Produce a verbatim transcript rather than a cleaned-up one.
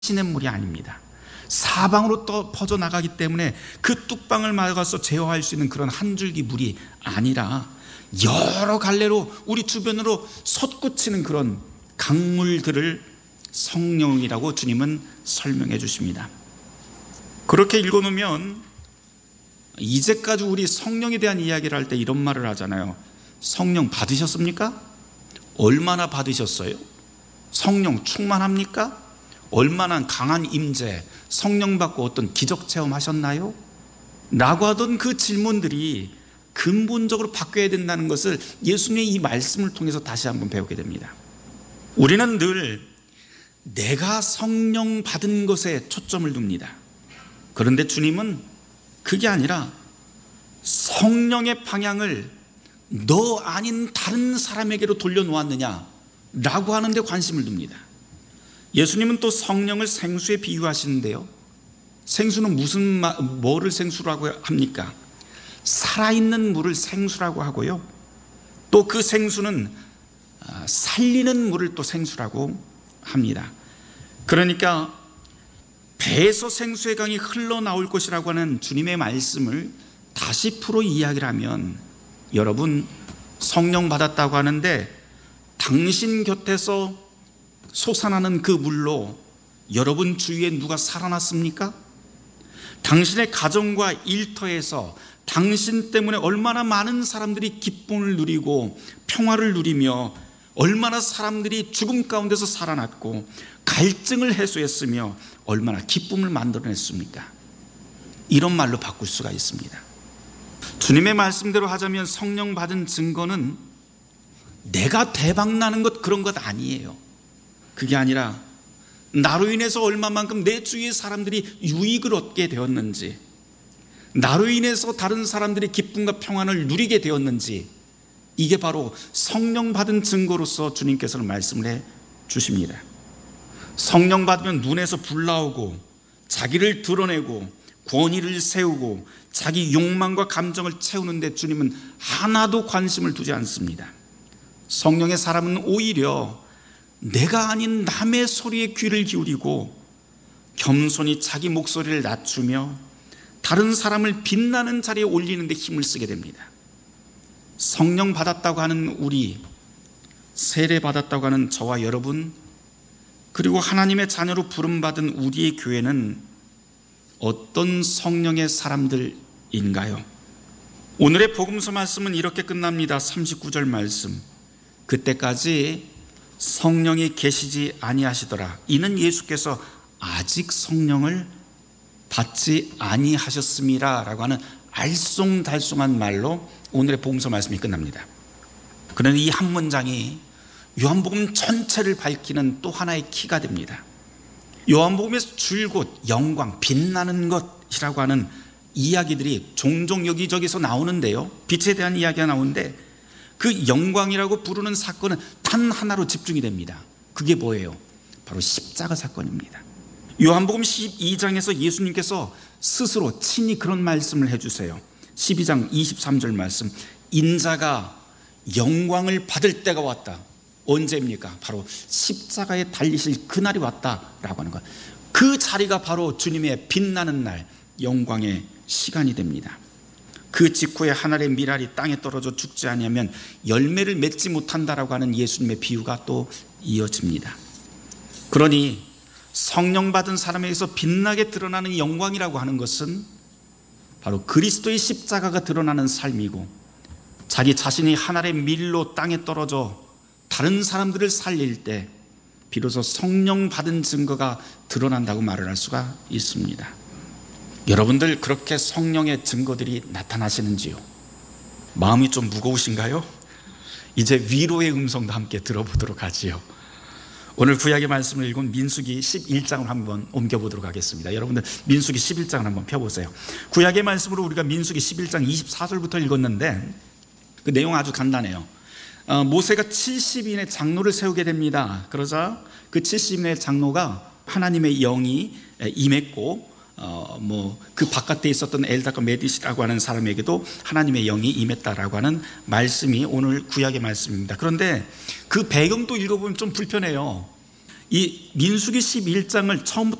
시냇물이 아닙니다. 사방으로 또 퍼져나가기 때문에 그 뚝방을 막아서 제어할 수 있는 그런 한 줄기 물이 아니라 여러 갈래로 우리 주변으로 솟구치는 그런 강물들을 성령이라고 주님은 설명해 주십니다. 그렇게 읽어놓으면 이제까지 우리 성령에 대한 이야기를 할 때 이런 말을 하잖아요. 성령 받으셨습니까? 얼마나 받으셨어요? 성령 충만합니까? 얼마나 강한 임재, 성령 받고 어떤 기적 체험하셨나요? 라고 하던 그 질문들이 근본적으로 바뀌어야 된다는 것을 예수님의 이 말씀을 통해서 다시 한번 배우게 됩니다. 우리는 늘 내가 성령 받은 것에 초점을 둡니다. 그런데 주님은 그게 아니라 성령의 방향을 너 아닌 다른 사람에게로 돌려놓았느냐 라고 하는 데 관심을 둡니다. 예수님은 또 성령을 생수에 비유하시는데요, 생수는 무슨 마, 뭐를 생수라고 합니까? 살아있는 물을 생수라고 하고요, 또 그 생수는 살리는 물을 또 생수라고 합니다. 그러니까 배에서 생수의 강이 흘러나올 것이라고 하는 주님의 말씀을 다시 풀어 이야기를 하면, 여러분 성령 받았다고 하는데 당신 곁에서 솟아나는 그 물로 여러분 주위에 누가 살아났습니까? 당신의 가정과 일터에서 당신 때문에 얼마나 많은 사람들이 기쁨을 누리고 평화를 누리며 얼마나 사람들이 죽음 가운데서 살아났고 갈증을 해소했으며 얼마나 기쁨을 만들어냈습니까? 이런 말로 바꿀 수가 있습니다. 주님의 말씀대로 하자면 성령 받은 증거는 내가 대박나는 것, 그런 것 아니에요. 그게 아니라 나로 인해서 얼마만큼 내 주위의 사람들이 유익을 얻게 되었는지, 나로 인해서 다른 사람들이 기쁨과 평안을 누리게 되었는지, 이게 바로 성령 받은 증거로서 주님께서는 말씀을 해 주십니다. 성령 받으면 눈에서 불 나오고 자기를 드러내고 권위를 세우고 자기 욕망과 감정을 채우는데 주님은 하나도 관심을 두지 않습니다. 성령의 사람은 오히려 내가 아닌 남의 소리에 귀를 기울이고 겸손히 자기 목소리를 낮추며 다른 사람을 빛나는 자리에 올리는 데 힘을 쓰게 됩니다. 성령 받았다고 하는 우리, 세례 받았다고 하는 저와 여러분, 그리고 하나님의 자녀로 부름받은 우리의 교회는 어떤 성령의 사람들인가요? 오늘의 복음서 말씀은 이렇게 끝납니다. 삼십구 절 말씀, 그때까지 성령이 계시지 아니하시더라. 이는 예수께서 아직 성령을 받지 아니하셨음이라 라고 하는 알쏭달쏭한 말로 오늘의 복음서 말씀이 끝납니다. 그런데 이 한 문장이 요한복음 전체를 밝히는 또 하나의 키가 됩니다. 요한복음에서 줄곧 영광, 빛나는 것이라고 하는 이야기들이 종종 여기저기서 나오는데요, 빛에 대한 이야기가 나오는데 그 영광이라고 부르는 사건은 단 하나로 집중이 됩니다. 그게 뭐예요? 바로 십자가 사건입니다. 요한복음 십이 장에서 예수님께서 스스로 친히 그런 말씀을 해주세요. 십이 장 이십삼 절 말씀, 인자가 영광을 받을 때가 왔다. 언제입니까? 바로 십자가에 달리실 그날이 왔다라고 하는 것. 그 자리가 바로 주님의 빛나는 날, 영광의 시간이 됩니다. 그 직후에 하늘의 밀알이 땅에 떨어져 죽지 아니하면 열매를 맺지 못한다라고 하는 예수님의 비유가 또 이어집니다. 그러니 성령 받은 사람에게서 빛나게 드러나는 영광이라고 하는 것은 바로 그리스도의 십자가가 드러나는 삶이고, 자기 자신이 하늘의 밀로 땅에 떨어져 다른 사람들을 살릴 때 비로소 성령 받은 증거가 드러난다고 말을 할 수가 있습니다. 여러분들 그렇게 성령의 증거들이 나타나시는지요? 마음이 좀 무거우신가요? 이제 위로의 음성도 함께 들어보도록 하지요. 오늘 구약의 말씀을 읽은 민수기 십일 장을 한번 옮겨보도록 하겠습니다. 여러분들 민수기 십일 장을 한번 펴보세요. 구약의 말씀으로 우리가 민수기 십일 장 이십사 절부터 읽었는데 그 내용 아주 간단해요. 어, 모세가 칠십 인의 장로를 세우게 됩니다. 그러자 그 칠십 인의 장로가 하나님의 영이 임했고, 어, 뭐 그 바깥에 있었던 엘다과 메디시라고 하는 사람에게도 하나님의 영이 임했다라고 하는 말씀이 오늘 구약의 말씀입니다. 그런데 그 배경도 읽어보면 좀 불편해요. 이 민수기 십일 장을 처음부터